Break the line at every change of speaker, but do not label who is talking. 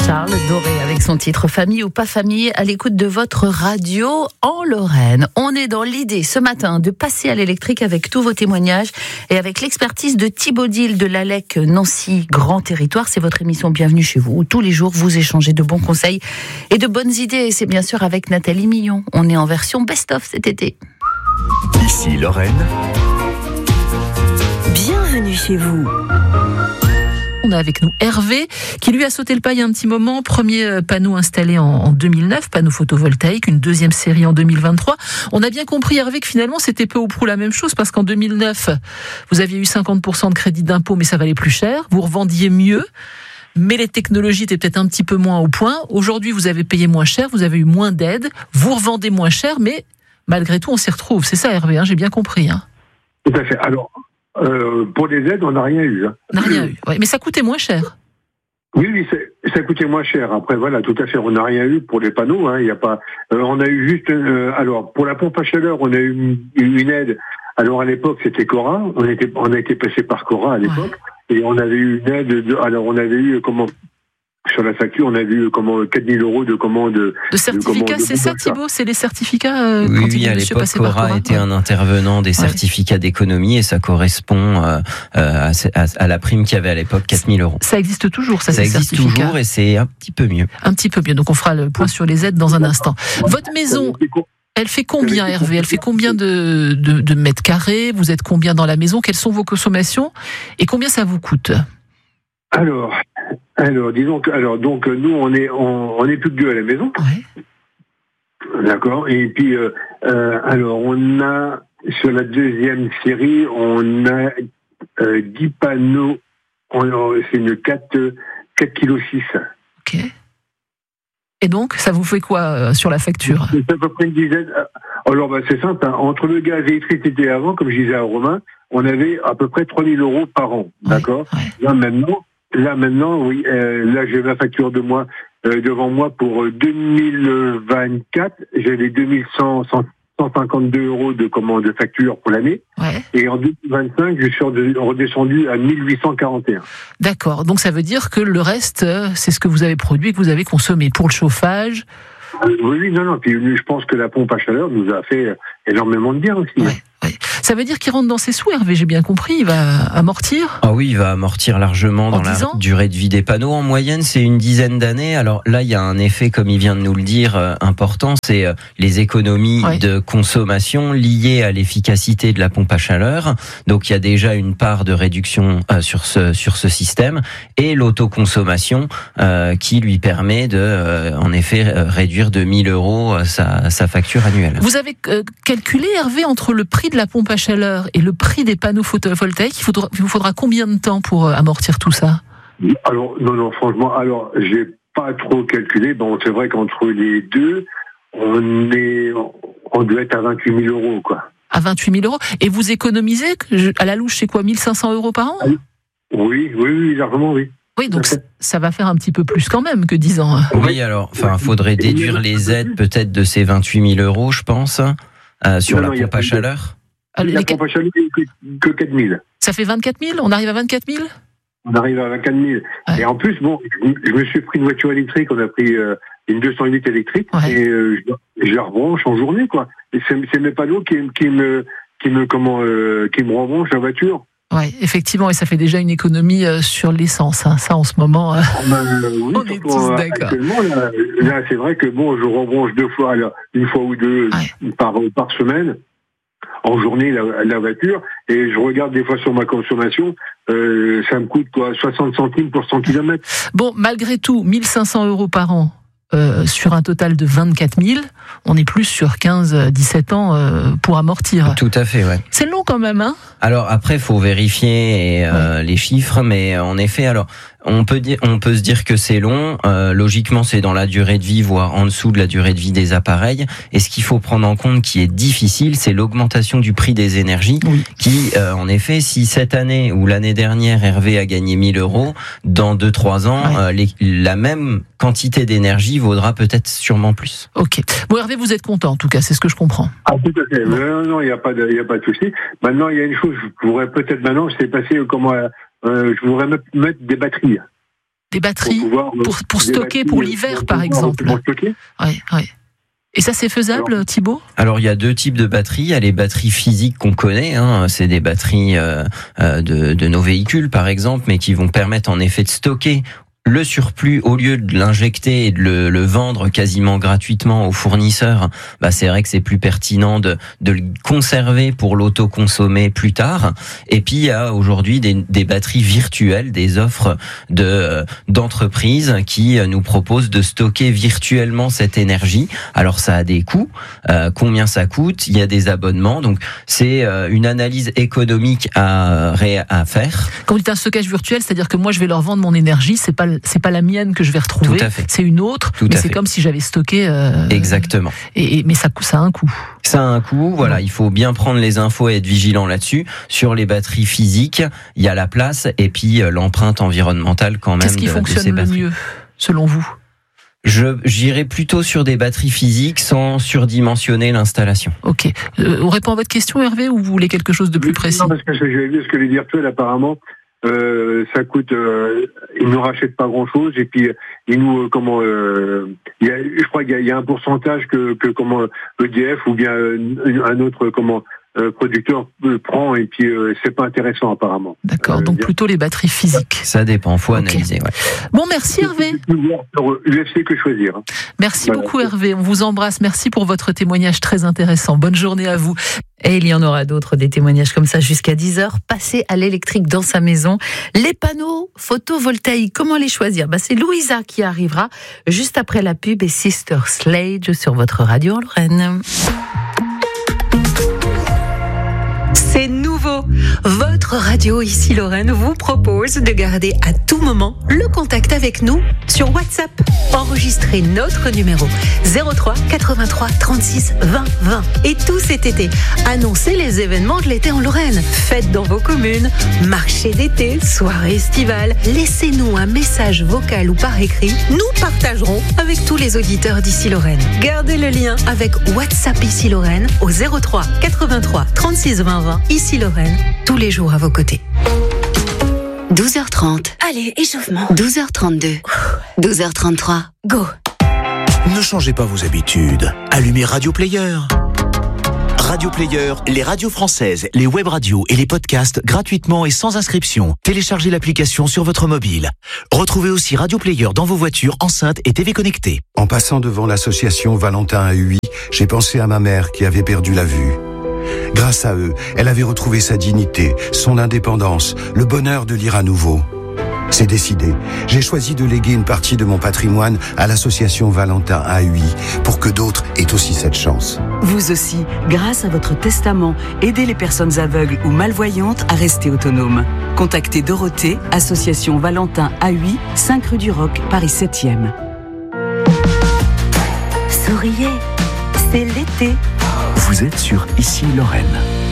Charles Doré avec son titre Famille ou pas famille à l'écoute de votre radio en Lorraine. On est dans l'idée ce matin de passer à l'électrique avec tous vos témoignages et avec l'expertise de Thibaut Dil de l'ALEC Nancy Grand Territoire. C'est votre émission Bienvenue chez vous où tous les jours vous échangez de bons conseils et de bonnes idées. Et c'est bien sûr avec Nathalie Millon. On est en version best-of cet été.
Ici Lorraine.
Bienvenue chez vous.
On a avec nous Hervé, qui lui a sauté le pas il y a un petit moment. Premier panneau installé en 2009, panneau photovoltaïque, une deuxième série en 2023. On a bien compris, Hervé, que finalement c'était peu ou prou la même chose, parce qu'en 2009, vous aviez eu 50% de crédit d'impôt, mais ça valait plus cher. Vous revendiez mieux, mais les technologies étaient peut-être un petit peu moins au point. Aujourd'hui, vous avez payé moins cher, vous avez eu moins d'aide, vous revendez moins cher, mais malgré tout, on s'y retrouve. C'est ça, Hervé, j'ai bien compris.
Tout à fait. Alors, pour les aides, on n'a rien eu.
On n'a rien eu, ouais, mais ça coûtait moins cher.
Oui, ça coûtait moins cher. Après, voilà, tout à fait, on n'a rien eu pour les panneaux. Il y a pas. On a eu juste. Alors, pour la pompe à chaleur, on a eu une aide. Alors, à l'époque, c'était Cora. On a été passé par Cora à l'époque, et on avait eu une aide. Alors, on avait eu sur la facture, on a vu 4 000 euros de commande.
De certificats, c'est ça, Thibaut? C'est les certificats
Oui, à l'époque, Cora était un intervenant des certificats d'économie et ça correspond à la prime qu'il y avait à l'époque, 4 000 euros.
Ça existe toujours, ça
existe toujours et c'est un petit peu mieux.
Un petit peu mieux, donc on fera le point sur les aides dans un instant. Votre maison, elle fait combien, Hervé? Elle fait combien de mètres carrés? Vous êtes combien dans la maison? Quelles sont vos consommations? Et combien ça vous coûte?
Alors, disons que, donc nous on est plus que deux à la maison.
Ouais.
D'accord. Et puis alors on a sur la deuxième série on a 10 panneaux. C'est une 4,6 kg.
Ok. Et donc ça vous fait quoi sur la facture?
C'est à peu près une dizaine. Alors c'est simple. Entre le gaz et l'électricité avant, comme je disais à Romain, on avait à peu près 3 000 euros par an. D'accord. Ouais. Là maintenant, oui. Là, j'ai ma facture devant moi pour 2024. J'avais 152 euros de facture pour l'année. Ouais. Et en 2025, je suis redescendu à 1841.
D'accord. Donc ça veut dire que le reste, c'est ce que vous avez produit, que vous avez consommé pour le chauffage.
Oui, non. Puis je pense que la pompe à chaleur nous a fait énormément de bien aussi.
Ouais. Ouais. Ça veut dire qu'il rentre dans ses sous, Hervé, j'ai bien compris, il va amortir?
Ah oui, il va amortir largement dans la durée de vie des panneaux. En moyenne, c'est une dizaine d'années. Alors là, il y a un effet, comme il vient de nous le dire, important, c'est les économies de consommation liées à l'efficacité de la pompe à chaleur. Donc il y a déjà une part de réduction sur ce système et l'autoconsommation qui lui permet de, en effet, réduire de 1 000 euros sa facture annuelle.
Vous avez calculé, Hervé, entre le prix de la pompe à chaleur et le prix des panneaux photovoltaïques, il vous faudra combien de temps pour amortir tout ça?
Alors, non, franchement, j'ai pas trop calculé. Bon, c'est vrai qu'entre les deux, on doit être à 28 000 euros, quoi.
À 28 000 euros? Et vous économisez, à la louche, c'est quoi, 1 500 euros par an?
Oui, largement, oui.
Oui, donc ça va faire un petit peu plus quand même que 10 ans.
Oui, alors, faudrait déduire les aides peut-être de ces 28 000 euros, je pense, sur la pompe à chaleur.
La pompe à chaleur, que 4 000.
Ça fait 24 000? On arrive à 24 000?
On arrive à 24 000. Ouais. Et en plus, je me suis pris une voiture électrique, on a pris une 208 électrique, et je la rebranche en journée, quoi. Et c'est mes panneaux qui me rebranchent la voiture.
Oui, effectivement, et ça fait déjà une économie sur l'essence. Ça, en ce moment,
oui,
on est tous d'accord.
Là, c'est vrai que je rebranche 2 fois, une fois ou deux par semaine. En journée, la voiture, et je regarde des fois sur ma consommation, ça me coûte 60 centimes pour 100 km.
Bon, malgré tout, 1 500 euros par an, sur un total de 24 000, on est plus sur 15-17 ans pour amortir.
Tout à fait, ouais.
C'est long quand même, hein?
Alors après, faut vérifier les chiffres, mais en effet, alors on peut se dire que c'est long. Logiquement, c'est dans la durée de vie, voire en dessous de la durée de vie des appareils. Et ce qu'il faut prendre en compte, qui est difficile, c'est l'augmentation du prix des énergies, qui, en effet, si cette année ou l'année dernière, Hervé a gagné 1 000 euros, dans 2-3 ans, la même quantité d'énergie vaudra peut-être sûrement plus. Ok.
Bon, Hervé, vous êtes content, en tout cas, c'est ce que je comprends.
Ah, tout à fait. Non, il n'y a pas de souci. Maintenant, il y a une chose, je pourrais peut-être maintenant, je sais passer je voudrais mettre des batteries.
Des batteries pour stocker pour l'hiver, par exemple.
Pour stocker.
Oui. Et ça, c'est faisable, Thibaut ?
Alors, il y a 2 types de batteries. Il y a les batteries physiques qu'on connaît, c'est des batteries de nos véhicules, par exemple, mais qui vont permettre en effet de stocker le surplus au lieu de l'injecter et de le vendre quasiment gratuitement aux fournisseurs. C'est vrai que c'est plus pertinent de le conserver pour l'auto-consommer plus tard. Et puis il y a aujourd'hui des batteries virtuelles, des offres d'entreprises qui nous proposent de stocker virtuellement cette énergie. Alors ça a des coûts. Combien ça coûte ? Il y a des abonnements. Donc c'est une analyse économique à faire.
Quand vous dites un stockage virtuel, c'est-à-dire que moi je vais leur vendre mon énergie, c'est pas la mienne que je vais retrouver, c'est une autre, mais c'est comme si j'avais stocké.
Exactement.
Mais ça a un coût.
Ça a un coût, voilà, il faut bien prendre les infos et être vigilant là-dessus. Sur les batteries physiques, il y a la place et puis l'empreinte environnementelle quand même.
Qu'est-ce qui fonctionne le mieux, selon vous ?
J'irais plutôt sur des batteries physiques sans surdimensionner l'installation.
Ok. On répond à votre question, Hervé, ou vous voulez quelque chose de plus précis ?
Non, parce que j'ai vu ce que les virtuels, apparemment, ça coûte, ils ne rachètent pas grand chose et puis ils nous je crois qu'il y a un pourcentage que EDF ou bien un autre producteur prend et puis c'est pas intéressant apparemment.
D'accord, donc plutôt les batteries physiques.
Ça dépend, faut analyser. Ouais.
Bon, merci Hervé.
UFC que choisir.
Merci beaucoup Hervé, on vous embrasse. Merci pour votre témoignage très intéressant. Bonne journée à vous.
Et il y en aura d'autres, des témoignages comme ça jusqu'à 10h. Passer à l'électrique dans sa maison. Les panneaux photovoltaïques, comment les choisir ? C'est Louisa qui arrivera juste après la pub et Sister Sledge sur votre radio en Lorraine.
C'est nouveau. Votre radio ici Lorraine vous propose de garder à tout moment le contact avec nous sur WhatsApp. Enregistrez notre numéro 03 83 36 20 20. Et tout cet été, annoncez les événements de l'été en Lorraine. Fêtes dans vos communes, marché d'été, soirée estivale. Laissez-nous un message vocal ou par écrit. Nous partagerons avec tous les auditeurs d'ici Lorraine. Gardez le lien avec WhatsApp ici Lorraine au 03 83 36 20 20. Ici Lorraine, tous les jours à vos côtés.
12h30.
Allez, échauffement.
12h32. 12h33.
Go.
Ne changez pas vos habitudes. Allumez Radio Player. Radio Player, les radios françaises, les web radios et les podcasts gratuitement et sans inscription. Téléchargez l'application sur votre mobile. Retrouvez aussi Radio Player dans vos voitures, enceintes et TV connectées.
En passant devant l'association Valentin à UI, j'ai pensé à ma mère qui avait perdu la vue. Grâce à eux, elle avait retrouvé sa dignité, son indépendance, le bonheur de lire à nouveau. C'est décidé. J'ai choisi de léguer une partie de mon patrimoine à l'association Valentin AUI pour que d'autres aient aussi cette chance.
Vous aussi, grâce à votre testament, aidez les personnes aveugles ou malvoyantes à rester autonomes. Contactez Dorothée, association Valentin AUI, 5 rue du Roc, Paris 7e.
Souriez, c'est l'été.
Vous êtes sur Ici Lorraine.